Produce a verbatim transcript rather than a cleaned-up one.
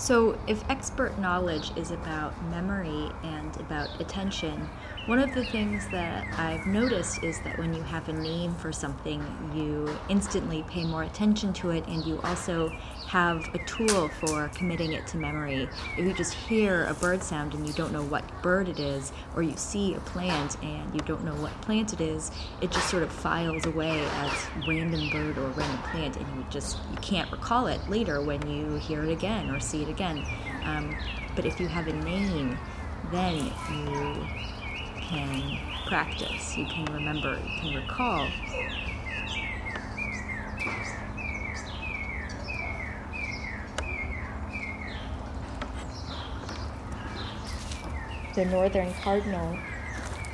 So, if expert knowledge is about memory and about attention, one of the things that I've noticed is that when you have a name for something, you instantly pay more attention to it, and you also have a tool for committing it to memory. If you just hear a bird sound and you don't know what bird it is, or you see a plant and you don't know what plant it is, it just sort of files away as random bird or random plant, and you just you can't recall it later when you hear it again or see it again. Um, but if you have a name, then you can practice, you can remember, you can recall. The northern cardinal